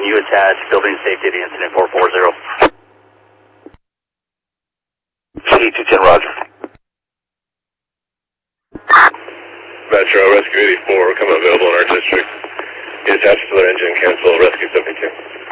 you attach building safety to incident 440. C210, roger. Metro, Rescue 84, coming available in our district. Attached to their engine, cancel Rescue 72.